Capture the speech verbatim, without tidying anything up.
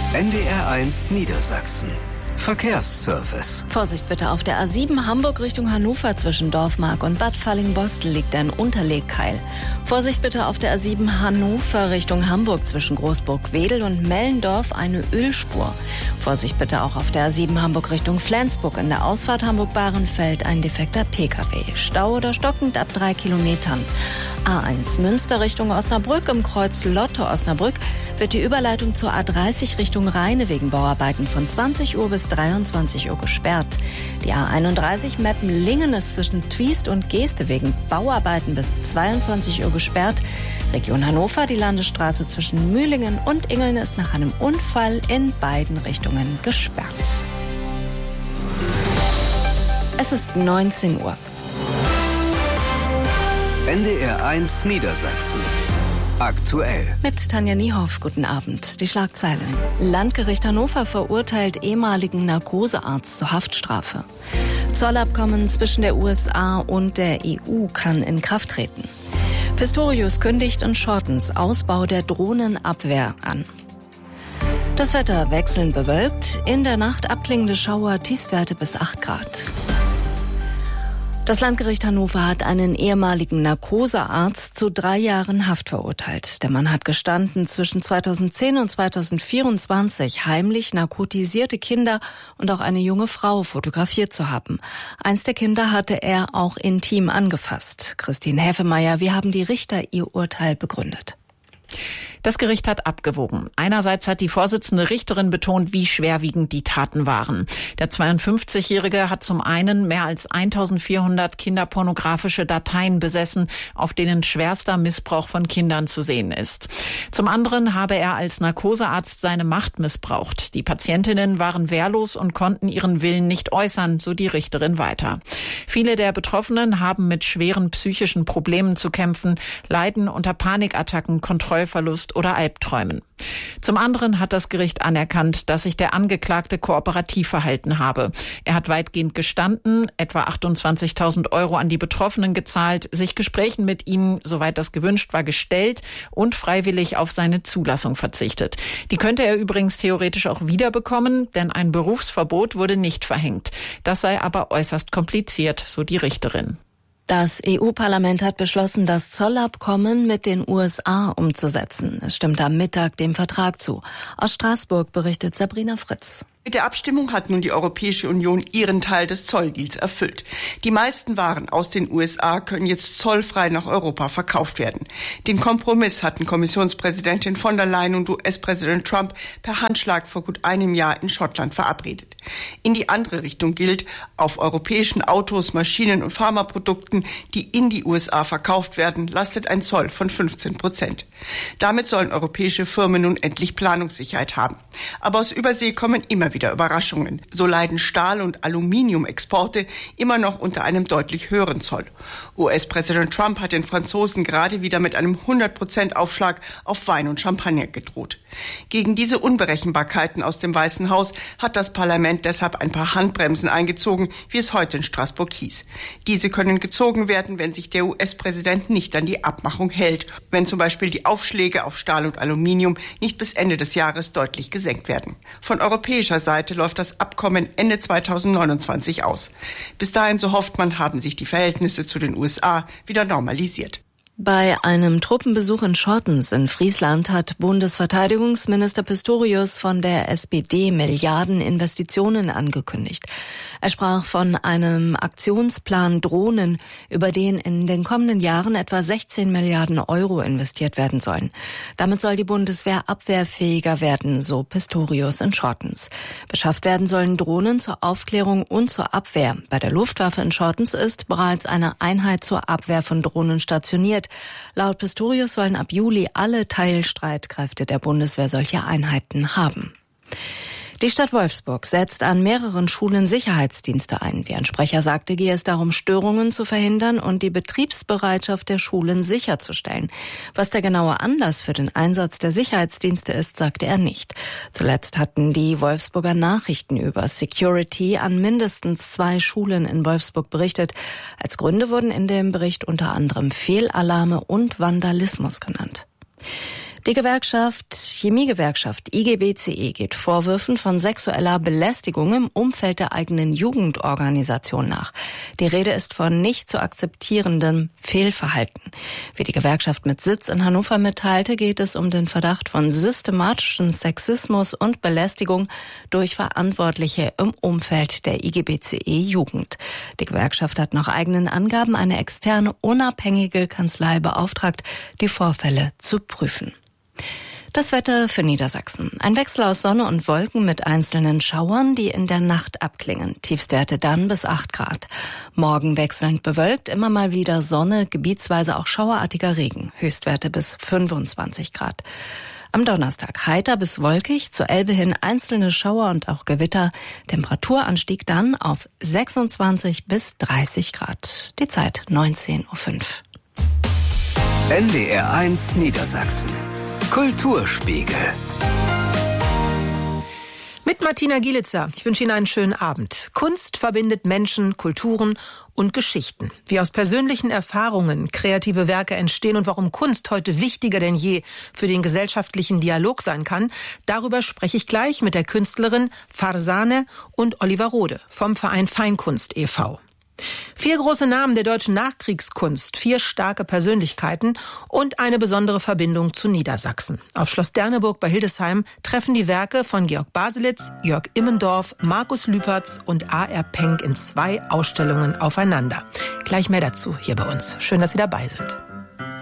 N D R eins Niedersachsen. Verkehrsservice. Vorsicht bitte auf der A sieben Hamburg Richtung Hannover zwischen Dorfmark und Bad Fallingbostel liegt ein Unterlegkeil. Vorsicht bitte auf der A sieben Hannover Richtung Hamburg zwischen Großburg-Wedel und Mellendorf eine Ölspur. Vorsicht bitte auch auf der A sieben Hamburg Richtung Flensburg in der Ausfahrt Hamburg-Bahrenfeld ein defekter P K W. Stau oder stockend ab drei Kilometern. A eins Münster Richtung Osnabrück im Kreuz Lotte-Osnabrück wird die Überleitung zur A dreißig Richtung Rheine wegen Bauarbeiten von zwanzig Uhr bis dreiundzwanzig Uhr gesperrt. Die A einunddreißig Meppen-Lingen ist zwischen Twiest und Geeste wegen Bauarbeiten bis zweiundzwanzig Uhr gesperrt. Region Hannover, die Landesstraße zwischen Mühlingen und Ingeln ist nach einem Unfall in beiden Richtungen gesperrt. Es ist neunzehn Uhr. N D R eins Niedersachsen. Aktuell. Mit Tanja Niehoff, guten Abend. Die Schlagzeilen. Landgericht Hannover verurteilt ehemaligen Narkosearzt zur Haftstrafe. Zollabkommen zwischen der U S A und der E U kann in Kraft treten. Pistorius kündigt in Shortens Ausbau der Drohnenabwehr an. Das Wetter wechselnd bewölkt, in der Nacht abklingende Schauer, Tiefstwerte bis acht Grad. Das Landgericht Hannover hat einen ehemaligen Narkosearzt zu drei Jahren Haft verurteilt. Der Mann hat gestanden, zwischen zweitausendzehn und zweitausendvierundzwanzig heimlich narkotisierte Kinder und auch eine junge Frau fotografiert zu haben. Eins der Kinder hatte er auch intim angefasst. Christine Häfemeyer, wie haben die Richter ihr Urteil begründet? Das Gericht hat abgewogen. Einerseits hat die Vorsitzende Richterin betont, wie schwerwiegend die Taten waren. Der zweiundfünfzigjährige hat zum einen mehr als eintausendvierhundert kinderpornografische Dateien besessen, auf denen schwerster Missbrauch von Kindern zu sehen ist. Zum anderen habe er als Narkosearzt seine Macht missbraucht. Die Patientinnen waren wehrlos und konnten ihren Willen nicht äußern, so die Richterin weiter. Viele der Betroffenen haben mit schweren psychischen Problemen zu kämpfen, leiden unter Panikattacken, Kontrollverlust oder Albträumen. Zum anderen hat das Gericht anerkannt, dass sich der Angeklagte kooperativ verhalten habe. Er hat weitgehend gestanden, etwa achtundzwanzigtausend Euro an die Betroffenen gezahlt, sich Gesprächen mit ihnen, soweit das gewünscht war, gestellt und freiwillig auf seine Zulassung verzichtet. Die könnte er übrigens theoretisch auch wiederbekommen, denn ein Berufsverbot wurde nicht verhängt. Das sei aber äußerst kompliziert, so die Richterin. Das E U-Parlament hat beschlossen, das Zollabkommen mit den U S A umzusetzen. Es stimmt am Mittag dem Vertrag zu. Aus Straßburg berichtet Sabrina Fritz. Mit der Abstimmung hat nun die Europäische Union ihren Teil des Zolldeals erfüllt. Die meisten Waren aus den U S A können jetzt zollfrei nach Europa verkauft werden. Den Kompromiss hatten Kommissionspräsidentin von der Leyen und U S-Präsident Trump per Handschlag vor gut einem Jahr in Schottland verabredet. In die andere Richtung gilt, auf europäischen Autos, Maschinen und Pharmaprodukten, die in die U S A verkauft werden, lastet ein Zoll von fünfzehn Prozent. Damit sollen europäische Firmen nun endlich Planungssicherheit haben. Aber aus Übersee kommen immer wieder Überraschungen. So leiden Stahl- und Aluminiumexporte immer noch unter einem deutlich höheren Zoll. U S-Präsident Trump hat den Franzosen gerade wieder mit einem hundert Prozent Aufschlag auf Wein und Champagner gedroht. Gegen diese Unberechenbarkeiten aus dem Weißen Haus hat das Parlament deshalb ein paar Handbremsen eingezogen, wie es heute in Straßburg hieß. Diese können gezogen werden, wenn sich der U S-Präsident nicht an die Abmachung hält, wenn zum Beispiel die Aufschläge auf Stahl und Aluminium nicht bis Ende des Jahres deutlich gesenkt werden. Von europäischer Seite läuft das Abkommen Ende zweitausendneunundzwanzig aus. Bis dahin, so hofft man, haben sich die Verhältnisse zu den U S A wieder normalisiert. Bei einem Truppenbesuch in Shortens in Friesland hat Bundesverteidigungsminister Pistorius von der S P D Milliardeninvestitionen angekündigt. Er sprach von einem Aktionsplan Drohnen, über den in den kommenden Jahren etwa sechzehn Milliarden Euro investiert werden sollen. Damit soll die Bundeswehr abwehrfähiger werden, so Pistorius in Shortens. Beschafft werden sollen Drohnen zur Aufklärung und zur Abwehr. Bei der Luftwaffe in Shortens ist bereits eine Einheit zur Abwehr von Drohnen stationiert. Laut Pistorius sollen ab Juli alle Teilstreitkräfte der Bundeswehr solche Einheiten haben. Die Stadt Wolfsburg setzt an mehreren Schulen Sicherheitsdienste ein. Wie ein Sprecher sagte, gehe es darum, Störungen zu verhindern und die Betriebsbereitschaft der Schulen sicherzustellen. Was der genaue Anlass für den Einsatz der Sicherheitsdienste ist, sagte er nicht. Zuletzt hatten die Wolfsburger Nachrichten über Security an mindestens zwei Schulen in Wolfsburg berichtet. Als Gründe wurden in dem Bericht unter anderem Fehlalarme und Vandalismus genannt. Die Gewerkschaft, Chemiegewerkschaft I G B C E geht Vorwürfen von sexueller Belästigung im Umfeld der eigenen Jugendorganisation nach. Die Rede ist von nicht zu akzeptierendem Fehlverhalten. Wie die Gewerkschaft mit Sitz in Hannover mitteilte, geht es um den Verdacht von systematischem Sexismus und Belästigung durch Verantwortliche im Umfeld der I G B C E Jugend. Die Gewerkschaft hat nach eigenen Angaben eine externe, unabhängige Kanzlei beauftragt, die Vorfälle zu prüfen. Das Wetter für Niedersachsen. Ein Wechsel aus Sonne und Wolken mit einzelnen Schauern, die in der Nacht abklingen. Tiefstwerte dann bis acht Grad. Morgen wechselnd bewölkt, immer mal wieder Sonne, gebietsweise auch schauerartiger Regen. Höchstwerte bis fünfundzwanzig Grad. Am Donnerstag heiter bis wolkig, zur Elbe hin einzelne Schauer und auch Gewitter. Temperaturanstieg dann auf sechsundzwanzig bis dreißig Grad. Die Zeit neunzehn Uhr fünf. N D R eins Niedersachsen. Kulturspiegel. Mit Martina Gielitzer. Ich wünsche Ihnen einen schönen Abend. Kunst verbindet Menschen, Kulturen und Geschichten. Wie aus persönlichen Erfahrungen kreative Werke entstehen und warum Kunst heute wichtiger denn je für den gesellschaftlichen Dialog sein kann, darüber spreche ich gleich mit der Künstlerin Farzaneh und Oliver Rode vom Verein Feinkunst e V Vier große Namen der deutschen Nachkriegskunst, vier starke Persönlichkeiten und eine besondere Verbindung zu Niedersachsen. Auf Schloss Derneburg bei Hildesheim treffen die Werke von Georg Baselitz, Jörg Immendorf, Markus Lüpertz und A R Penck in zwei Ausstellungen aufeinander. Gleich mehr dazu hier bei uns. Schön, dass Sie dabei sind.